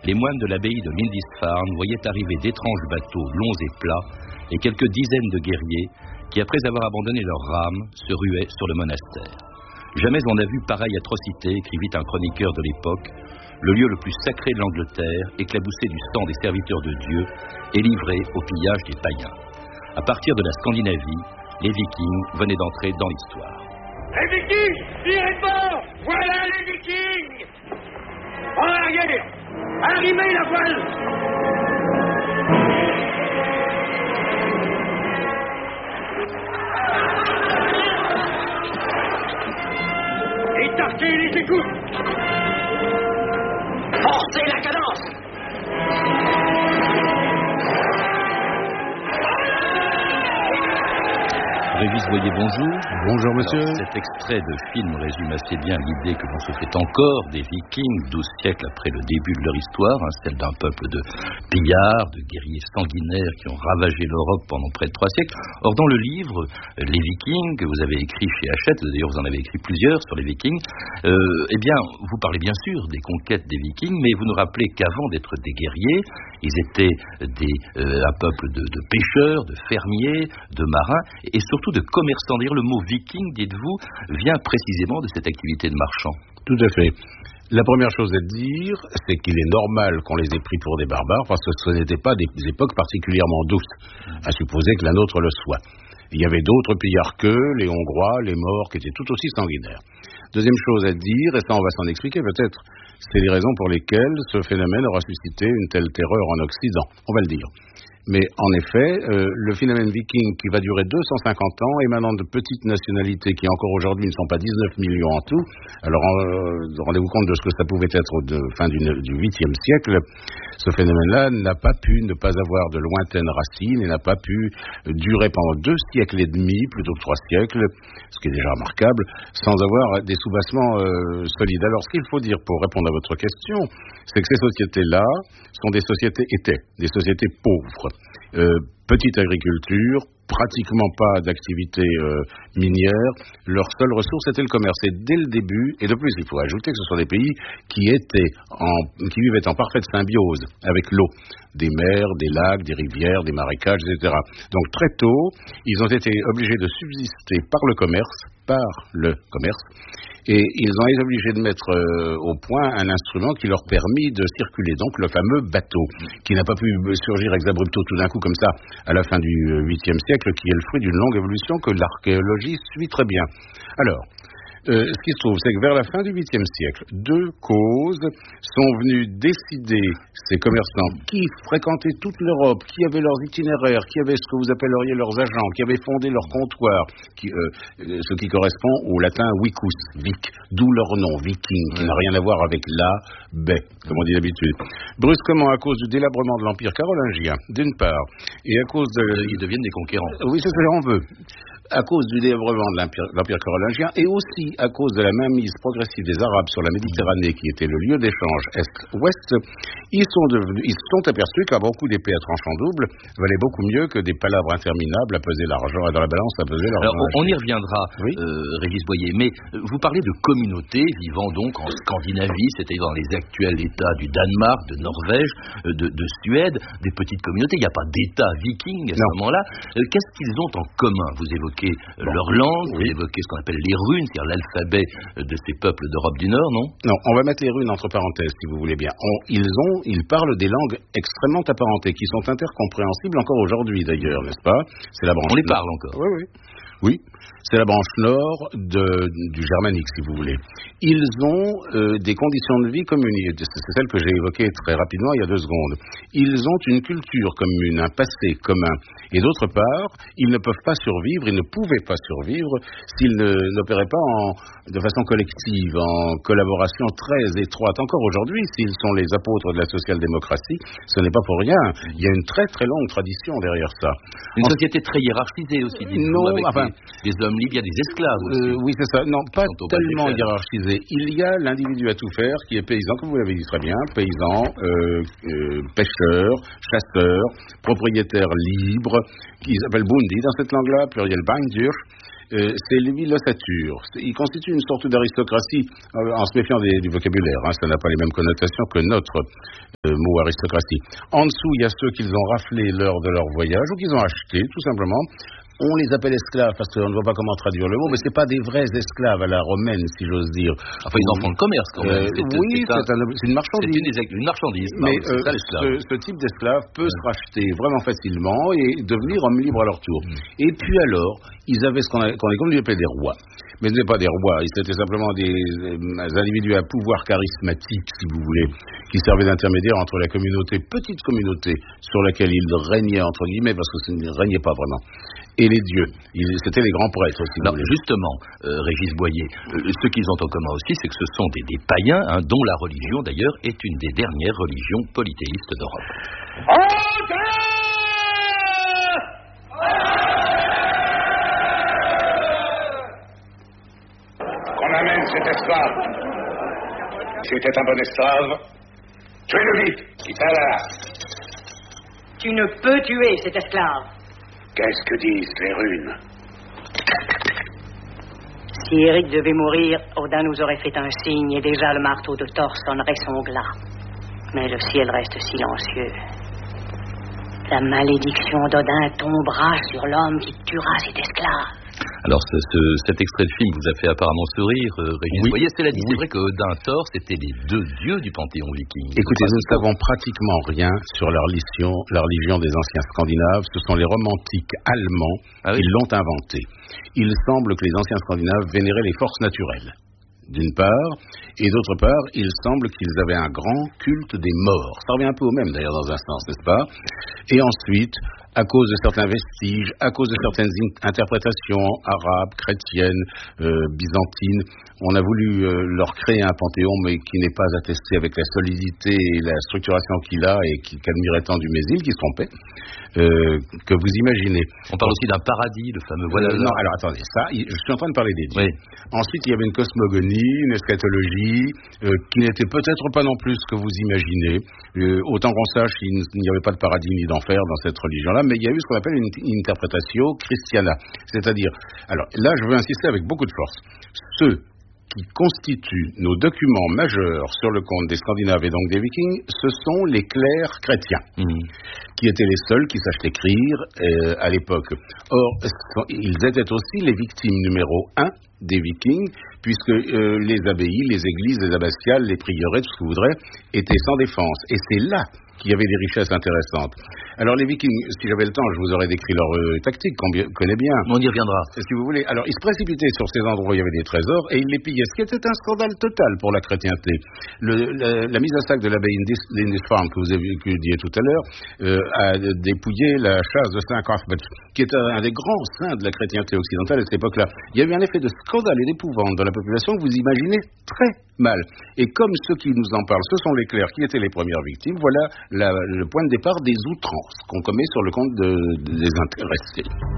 les moines de l'abbaye de Lindisfarne voyaient arriver d'étranges bateaux longs et plats et quelques dizaines de guerriers qui, après avoir abandonné leurs rames, se ruaient sur le monastère. Jamais on n'a vu pareille atrocité, écrivit un chroniqueur de l'époque, le lieu le plus sacré de l'Angleterre, éclaboussé du sang des serviteurs de Dieu et livré au pillage des païens. À partir de la Scandinavie, les Vikings venaient d'entrer dans l'histoire. Les Vikings, tirez de bord! Voilà les Vikings! En arrière! Arrimez la voile! Écartez les écoutes! Forcez la cadence! Régis Boyer, bonjour. Bonjour, monsieur. Alors, cet extrait de film résume assez bien l'idée que l'on se fait encore des Vikings, 12 siècles après le début de leur histoire, celle d'un peuple de pillards, de guerriers sanguinaires qui ont ravagé l'Europe pendant près de 3 siècles. Or, dans le livre Les Vikings, que vous avez écrit chez Hachette, d'ailleurs vous en avez écrit plusieurs sur les Vikings, eh bien, vous parlez bien sûr des conquêtes des Vikings, mais vous nous rappelez qu'avant d'être des guerriers, ils étaient un peuple de pêcheurs, de fermiers, de marins, et surtout de commerçants. D'ailleurs, le mot viking, dites-vous, vient précisément de cette activité de marchand. Tout à fait. La première chose à dire, c'est qu'il est normal qu'on les ait pris pour des barbares, parce que ce n'étaient pas des époques particulièrement douces, à supposer que la nôtre le soit. Il y avait d'autres pillards qu'eux, les Hongrois, les Maures, qui étaient tout aussi sanguinaires. Deuxième chose à dire, et ça on va s'en expliquer peut-être, c'est les raisons pour lesquelles ce phénomène aura suscité une telle terreur en Occident. On va le dire. Mais en effet, le phénomène viking qui va durer 250 ans, émanant de petites nationalités qui encore aujourd'hui ne sont pas 19 millions en tout, alors rendez-vous compte de ce que ça pouvait être fin du 8e siècle, ce phénomène-là n'a pas pu ne pas avoir de lointaines racines et n'a pas pu durer pendant 2 siècles et demi, plutôt que 3 siècles, ce qui est déjà remarquable, sans avoir des soubassements solides. Alors ce qu'il faut dire pour répondre à votre question, c'est que ces sociétés-là étaient des sociétés pauvres. Petite agriculture, pratiquement pas d'activité minière, leur seule ressource était le commerce. Et dès le début, et de plus il faut ajouter que ce sont des pays qui vivaient en parfaite symbiose avec l'eau, des mers, des lacs, des rivières, des marécages, etc. Donc très tôt, ils ont été obligés de subsister par le commerce, et ils ont été obligés de mettre au point un instrument qui leur permit de circuler, donc le fameux bateau, qui n'a pas pu surgir ex abrupto tout d'un coup comme ça à la fin du 8e siècle, qui est le fruit d'une longue évolution que l'archéologie suit très bien. Alors, ce qui se trouve, c'est que vers la fin du 8e siècle, 2 causes sont venues décider ces commerçants qui fréquentaient toute l'Europe, qui avaient leurs itinéraires, qui avaient ce que vous appelleriez leurs agents, qui avaient fondé leur comptoir, ce qui correspond au latin vicus, vic, d'où leur nom, viking, qui n'a rien à voir avec la baie, comme on dit d'habitude. Brusquement, à cause du délabrement de l'Empire carolingien, d'une part, et à cause Ils deviennent des conquérants. Oui, c'est ce que l'on veut. À cause du développement de l'Empire carolingien et aussi à cause de la mainmise progressive des Arabes sur la Méditerranée, qui était le lieu d'échange Est-Ouest, ils se sont aperçus qu'un bon coup d'épée à tranchant double valait beaucoup mieux que des palabres interminables à peser l'argent, dans la balance à peser l'argent. Alors, on y reviendra, oui. Régis Boyer, mais vous parlez de communautés vivant donc en Scandinavie, c'est-à-dire dans les actuels États du Danemark, de Norvège, de Suède, des petites communautés. Il n'y a pas d'État viking à ce moment-là. Qu'est-ce qu'ils ont en commun? Vous évoquez leur langue, vous évoquez ce qu'on appelle les runes, c'est-à-dire l'alphabet de ces peuples d'Europe du Nord, non? Non, on va mettre les runes entre parenthèses, si vous voulez bien. Ils parlent des langues extrêmement apparentées, qui sont intercompréhensibles encore aujourd'hui, d'ailleurs, n'est-ce pas? C'est la branche. On les parle encore. Oui, c'est la branche nord du germanique, si vous voulez. Ils ont des conditions de vie communes. C'est celle que j'ai évoquée très rapidement il y a 2 secondes. Ils ont une culture commune, un passé commun. Et d'autre part, ils ne peuvent pas survivre, ils ne pouvaient pas survivre s'ils n'opéraient pas de façon collective, en collaboration très étroite. Encore aujourd'hui, s'ils sont les apôtres de la social-démocratie, ce n'est pas pour rien. Il y a une très très longue tradition derrière ça. Une société très hiérarchisée aussi, dites-vous, avec des hommes libres, il y a des esclaves aussi. Oui, c'est ça. Non, pas tellement hiérarchisé. Il y a l'individu à tout faire qui est paysan, comme vous l'avez dit très bien, paysan, pêcheur, chasseur, propriétaire libre, qu'ils appellent Bundi dans cette langue-là, pluriel Beindur. c'est l'ossature. Il constitue une sorte d'aristocratie, en se méfiant du vocabulaire. Ça n'a pas les mêmes connotations que notre mot aristocratie. En dessous, il y a ceux qu'ils ont raflés lors de leur voyage ou qu'ils ont achetés, tout simplement. On les appelle esclaves parce qu'on ne voit pas comment traduire le mot, mais c'est pas des vrais esclaves à la romaine, si j'ose dire. Enfin, ils en font le commerce quand même. C'est une marchandise. C'est une marchandise. Mais ce type d'esclave peut se racheter vraiment facilement et devenir homme libre à leur tour. Et puis alors, ils avaient ce qu'on appelait des rois. Mais ce n'est pas des rois, ils étaient simplement des individus à pouvoir charismatique, si vous voulez, qui servaient d'intermédiaire entre la petite communauté sur laquelle ils régnaient, entre guillemets, parce que ce ne régnait pas vraiment, et les dieux. C'était les grands prêtres, si vous voulez. Justement, Régis Boyer, ce qu'ils ont en commun aussi, c'est que ce sont des païens, dont la religion, d'ailleurs, est une des dernières religions polythéistes d'Europe. Qu'on amène cet esclave. C'était un bon esclave. Tuez-le vite, quitte à là. Tu ne peux tuer cet esclave. Qu'est-ce que disent les runes? Si Eric devait mourir, Odin nous aurait fait un signe et déjà le marteau de Thor sonnerait son glas. Mais le ciel reste silencieux. La malédiction d'Odin tombera sur l'homme qui tuera cet esclave. Alors, cet extrait de film vous a fait apparemment sourire, Régis. Vous voyez, cela dit, c'est vrai que Odin et Thor, c'était les deux dieux du panthéon viking. Écoutez, nous ne savons pratiquement rien sur la religion des anciens Scandinaves. Ce sont les romantiques allemands qui l'ont inventée. Il semble que les anciens Scandinaves vénéraient les forces naturelles, d'une part, et d'autre part, il semble qu'ils avaient un grand culte des morts. Ça revient un peu au même, d'ailleurs, dans un sens, n'est-ce pas? Et ensuite, à cause de certains vestiges, à cause de certaines interprétations arabes, chrétiennes, byzantines, on a voulu leur créer un panthéon, mais qui n'est pas attesté avec la solidité et la structuration qu'il a, et qu'admirait tant du Mésil, qui se trompait, que vous imaginez. On parle aussi d'un paradis, le fameux voilà. Non, alors attendez, je suis en train de parler des dieux. Oui. Ensuite, il y avait une cosmogonie, une eschatologie, qui n'était peut-être pas non plus ce que vous imaginez. Autant qu'on sache, il n'y avait pas de paradis ni d'enfer dans cette religion-là, mais il y a eu ce qu'on appelle une interpretatio christiana. C'est-à-dire, alors là, je veux insister avec beaucoup de force. Ceux qui constituent nos documents majeurs sur le compte des Scandinaves et donc des Vikings, ce sont les clercs chrétiens, qui étaient les seuls qui sachent écrire à l'époque. Or, ils étaient aussi les victimes numéro 1 des Vikings, puisque les abbayes, les églises, les abbatiales, les prieurés, tout ce que vous voudrez, étaient sans défense. Et c'est là qu'il y avait des richesses intéressantes. Alors les Vikings, si j'avais le temps, je vous aurais décrit leur tactique qu'on connaît bien. On y reviendra. Si vous voulez. Alors ils se précipitaient sur ces endroits où il y avait des trésors et ils les pillaient, ce qui était un scandale total pour la chrétienté. La mise à sac de l'abbaye Lindisfarne que vous disiez tout à l'heure a dépouillé la chasse de Saint Cuthbert, qui était un des grands saints de la chrétienté occidentale à cette époque-là. Il y a eu un effet de scandale et d'épouvante dans la population que vous imaginez très mal. Et comme ceux qui nous en parlent, ce sont les clercs qui étaient les premières victimes, voilà le point de départ des outrances qu'on commet sur le compte des intéressés.